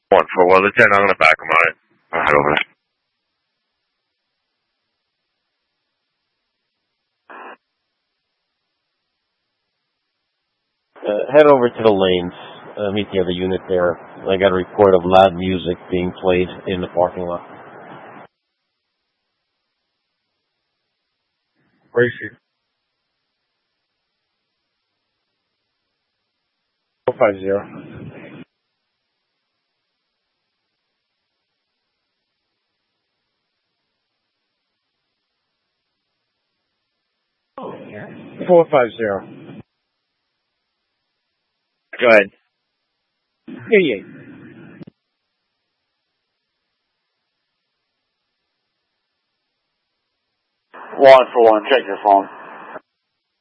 141, Lieutenant, I'm going to back him on it. I'll head over there. Head over to the lanes. Meet the other unit there. I got a report of loud music being played in the parking lot. Where is she? 450. 450. Go ahead. Yeah. 141, check your phone.